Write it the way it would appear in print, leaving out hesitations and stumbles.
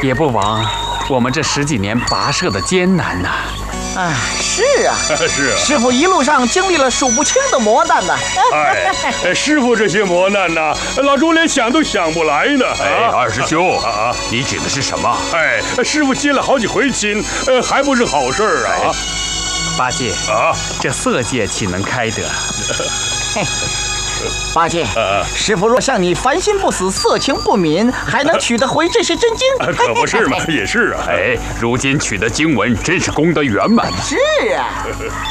也不枉我们这10几年跋涉的艰难呐。 哎，是啊， 是啊， 师傅一路上经历了数不清的磨难呢。 哎，师傅这些磨难呐，老周连想都想不来呢。 哎，二师兄啊，你指的是什么？ 哎，师傅接了好几回亲，还不是好事儿啊。 八戒啊， 这色戒岂能开得？ 八戒，师傅若像你凡心不死，色情不泯，还能取得回这些真经？ 可不是嘛，也是啊。 哎，如今取得经文，真是功德圆满。 是啊。